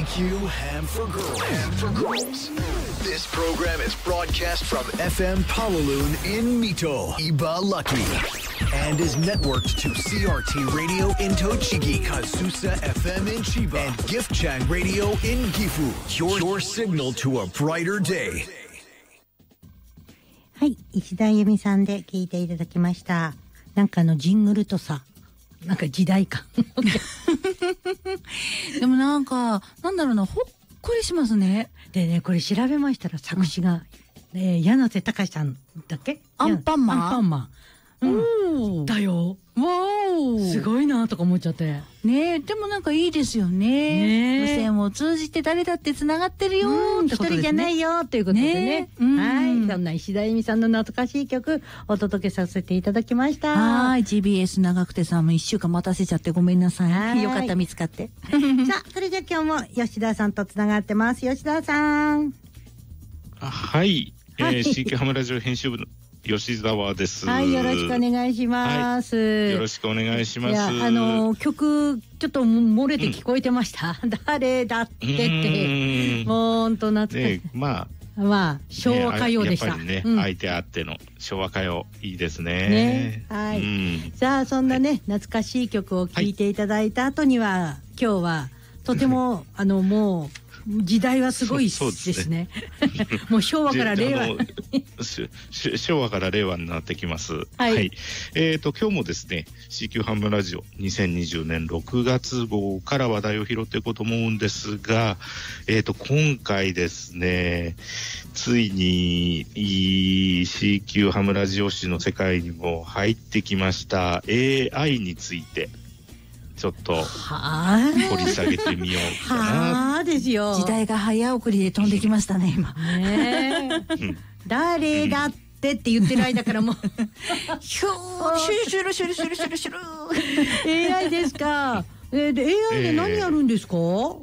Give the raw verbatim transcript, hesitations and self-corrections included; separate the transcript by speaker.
Speaker 1: Q Ham for Girls. Ham for Girls. This program is broadcast from F M Palaloon in Mito, Iba Lucky, and is networked to C R T Radio in Tochigi, Kazusa F M in Chiba, and Gift Chang Radio in Gifu. Your, your signal to a brighter day.
Speaker 2: はい、石田由美さんで聞いていただきました。なんかあのジングルとさ、なんか時代感。
Speaker 3: でもなんかなんだろうな、ほっこりしますね。
Speaker 2: でね、これ調べましたら作詞が、うん、えー、柳瀬隆さんだっけ？
Speaker 3: アンパンマン。
Speaker 2: アンパンマン。うん、だよ。
Speaker 3: わー、
Speaker 2: すごいなとか思っちゃって。
Speaker 3: ねえ、でもなんかいいですよね。無線を通じて誰だってつながってるよーってことですね。一人じゃないよということでね。
Speaker 2: はい、そんな石田由美さんの懐かしい曲お届けさせていただきました。
Speaker 3: はい、ジービーエス 長くてさんも一週間待たせちゃってごめんなさい。よかった見つかって。
Speaker 2: さあ、それじゃ今日も吉田さんとつながってます。吉田さん。
Speaker 4: あ、はい、えー、シーケー ハムラジオ編集部の吉沢です。
Speaker 2: はい、よろしくお願いします。はい、
Speaker 4: よろしくお願いします。
Speaker 2: いや、あの曲ちょっと漏れて聞こえてました。うん、誰だってって、もう本当懐かしい。
Speaker 4: ね、ま
Speaker 2: あ、まあ昭和歌謡でした。
Speaker 4: ね、やっぱりね、うん、相手あっての昭和歌謡いいですね。
Speaker 2: ね、はい。うん、さあそんなね、はい、懐かしい曲を聴いていただいた後には、はい、今日はとてもあのもう。時代はすごいですね。もう昭和から令和
Speaker 4: 昭和から令和になってきます。
Speaker 2: はい。はい、
Speaker 4: えっと今日もですね、シーキュー ハムラジオにせんにじゅうねんろくがつ号から話題を拾っていこうと思うんですが、えっと今回ですね、ついに シーキュー ハムラジオ史の世界にも入ってきました エーアイ について。ちょっと掘り下げてみようかな。
Speaker 2: はあですよ。
Speaker 3: 時代が早送りで飛んできましたね今。
Speaker 2: ねえ、うん、誰だってって言ってる間からもう
Speaker 3: シューシュルシュルシュルシュルシュル
Speaker 2: エーアイ ですか。えー、で エーアイ で何やるんですか？えー